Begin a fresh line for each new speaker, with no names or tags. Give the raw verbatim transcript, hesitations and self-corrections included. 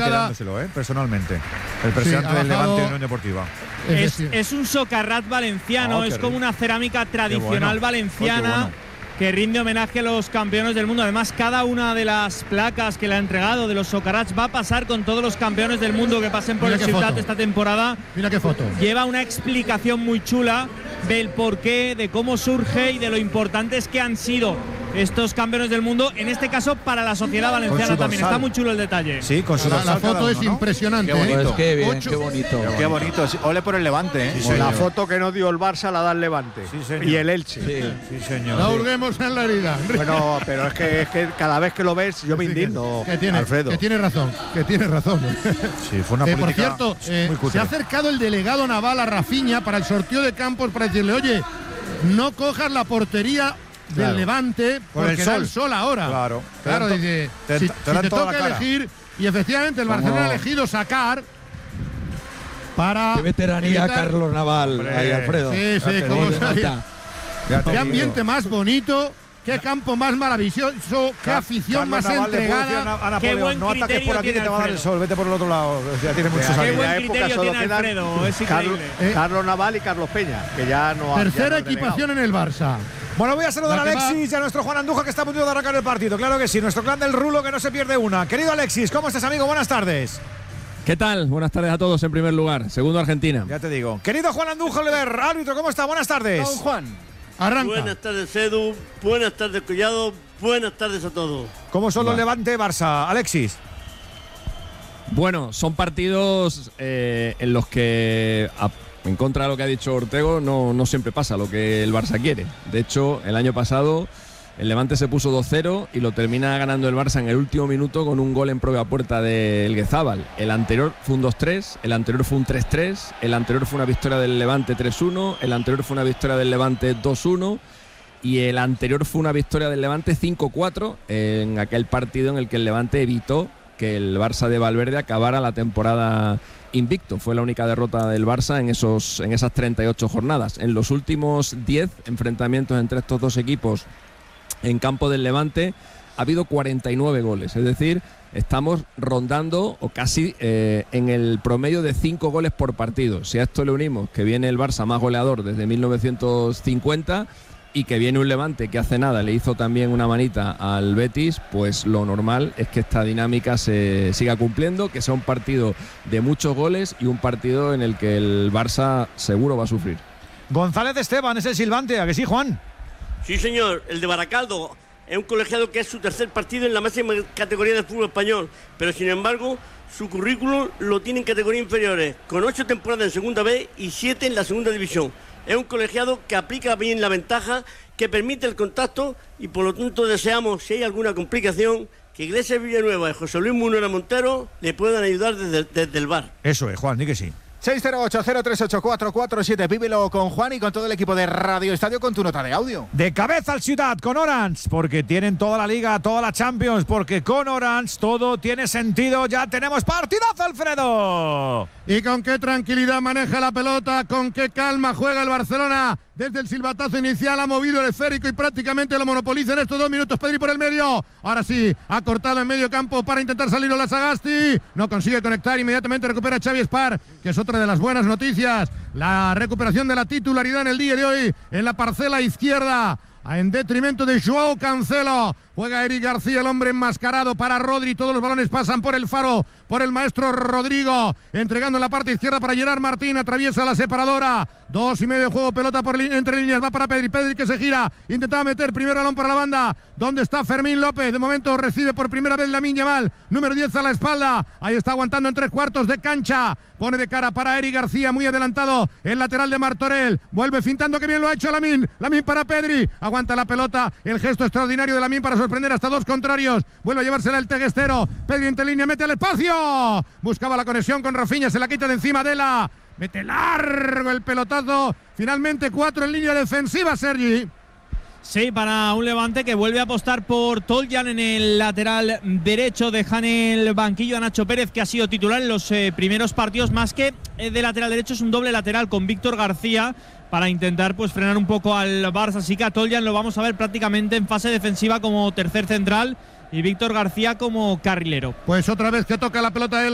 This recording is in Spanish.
dándoselo, ¿eh? Personalmente. El presidente
sí,
del
bajado,
Levante Unión Deportiva.
Es, es un socarrat valenciano,
oh,
es como una cerámica tradicional
bueno.
valenciana.
Oh, bueno.
Que rinde homenaje a los campeones del mundo. Además, cada una de las placas que le ha entregado de los socarrats va a pasar con todos los campeones del mundo que pasen por
Mira
el
qué
Ciutat
foto.
esta temporada.
Mira qué foto.
Lleva una explicación muy chula del porqué, de cómo surge y de lo importantes que han sido estos campeones del mundo, en este caso para la sociedad valenciana también. Está muy chulo el detalle.
Sí, con su
La, la
dorsal cada
foto
uno,
es
¿no?
impresionante.
Qué bonito.
¿eh?
Pues qué bien,
Ocho-
qué bonito.
Qué bonito, sí. Ole por el Levante, ¿eh?
Sí,
La
señor.
foto que nos dio el Barça la da el Levante.
Sí, señor.
Y el Elche.
Sí.
Sí, señor.
No hurguemos en la herida.
Bueno, pero es que, es que cada vez que lo ves yo me
Sí,
indigno,
que, que tiene,
Alfredo.
que tiene razón, que tiene razón.
Sí, fue una
Eh,
política
por cierto, eh,
muy cutre.
se ha acercado el delegado naval a Rafinha para el sorteo de campos para decirle, oye, no cojas la portería del
Claro.
Levante
Por
porque
el
da
sol.
el sol ahora.
Claro. Te
Claro,
dan to-
dice,
te-
si,
te
si
dan
te
toda la
toca
cara.
elegir, y efectivamente el
Como-
Barcelona ha elegido sacar para
Qué veteranía,
evitar-
Carlos Naval.
Hombre.
Ahí, Alfredo.
Sí, sí,
Ya te
cómo
digo.
sabía.
Ya te
Qué
digo.
ambiente más bonito, qué campo más maravilloso, qué
Ca-
afición
Carlos
más
Naval le puede decir a
entregada.
Na- a
Qué
Napoleón,
buen
no ataques
criterio
por aquí que
tiene
te va a dar el
Alfredo.
sol, vete por el otro lado. Ya tiene muchos
Qué
Qué
años.
buen
aquella época
criterio
solo
tiene
quedan
Alfredo, es
Carlos,
increíble.
Eh.
Carlos Naval y Carlos Peña, que ya no
Tercera
ya no es
equipación en el Barça.
Bueno, voy a saludar a
La que va-
Alexis y a nuestro Juan Andújar que está a punto de arrancar el partido. Claro que sí, nuestro clan del Rulo que no se pierde una. Querido Alexis, ¿cómo estás, amigo? Buenas tardes.
¿Qué tal? Buenas tardes a todos en primer lugar. Segundo Argentina.
Ya te digo. Querido Juan Andújar, Oliver, árbitro, ¿cómo está? Buenas tardes.
Don Juan.
Arranca.
Buenas tardes, Edu. Buenas tardes, Collado. Buenas tardes a todos.
¿Cómo son los
Va.
Levante Barça? Alexis.
Bueno, son partidos eh, en los que, a- en contra de lo que ha dicho Ortego, no, no siempre pasa lo que el Barça quiere. De hecho, el año pasado el Levante se puso dos cero y lo termina ganando el Barça en el último minuto con un gol en propia puerta de Elguezábal. El anterior fue un dos tres, el anterior fue un tres tres, el anterior fue una victoria del Levante tres uno, el anterior fue una victoria del Levante dos uno y el anterior fue una victoria del Levante cinco cuatro en aquel partido en el que el Levante evitó que el Barça de Valverde acabara la temporada invicto. Fue la única derrota del Barça en, esos, en esas treinta y ocho jornadas. En los últimos diez enfrentamientos entre estos dos equipos en campo del Levante ha habido cuarenta y nueve goles, es decir, estamos rondando o casi eh, en el promedio de cinco goles por partido. Si a esto le unimos que viene el Barça más goleador desde mil novecientos cincuenta y que viene un Levante que hace nada le hizo también una manita al Betis, pues lo normal es que esta dinámica se siga cumpliendo, que sea un partido de muchos goles y un partido en el que el Barça seguro va a sufrir.
González Esteban es el silbante, ¿a que sí, Juan?
Sí, señor. El de Baracaldo es un colegiado que es su tercer partido en la máxima categoría del fútbol español. Pero, sin embargo, su currículum lo tiene en categorías inferiores, con ocho temporadas en Segunda B y siete en la Segunda División. Es un colegiado que aplica bien la ventaja, que permite el contacto y, por lo tanto, deseamos, si hay alguna complicación, que Iglesias Villanueva y José Luis Munera Montero le puedan ayudar desde, desde el V A R.
Eso es, Juan, di que sí.
seis cero ocho cero tres ocho cuatro cuatro siete. Vívelo con Juan y con todo el equipo de Radio Estadio con tu nota de audio.
De cabeza al Ciutat con Orange, porque tienen toda la Liga, toda la Champions, porque con Orange todo tiene sentido. Ya tenemos partidazo, Alfredo.
Y con qué tranquilidad maneja la pelota, con qué calma juega el Barcelona. Desde el silbatazo inicial ha movido el esférico y prácticamente lo monopoliza en estos dos minutos. Pedri por el medio. Ahora sí, ha cortado en medio campo para intentar salir Ola Sagasti. No consigue conectar, inmediatamente recupera Xavi Espar, que es otra de las buenas noticias. La recuperación de la titularidad en el día de hoy en la parcela izquierda, en detrimento de Joao Cancelo. Juega Eric García, el hombre enmascarado para Rodri. Todos los balones pasan por el faro, por el maestro Rodrigo. Entregando en la parte izquierda para Gerard Martín. Atraviesa la separadora. Dos y medio de juego, pelota por li- entre líneas. Va para Pedri. Pedri que se gira. Intentaba meter primer balón para la banda. ¿Dónde está Fermín López? De momento recibe por primera vez Lamine Yamal. Número diez a la espalda. Ahí está aguantando en tres cuartos de cancha. Pone de cara para Eric García, muy adelantado. El lateral de Martorell. Vuelve fintando, que bien lo ha hecho Lamine. Lamine para Pedri. Aguanta la pelota. El gesto extraordinario de Lamine para sorprender hasta dos contrarios. Vuelve a llevársela el teguestero. Pedri entre línea, mete al espacio. Buscaba la conexión con Rafinha, se la quita de encima de la. Mete largo el pelotazo. Finalmente cuatro en línea defensiva, Sergi.
Sí, para un Levante que vuelve a apostar por Toljan en el lateral derecho. Dejan en el banquillo a Nacho Pérez, que ha sido titular en los eh, primeros partidos. Más que eh, de lateral derecho, es un doble lateral con Víctor García para intentar pues frenar un poco al Barça. Así que a Toljan lo vamos a ver prácticamente en fase defensiva como tercer central y Víctor García como carrilero.
Pues otra vez que toca la pelota él.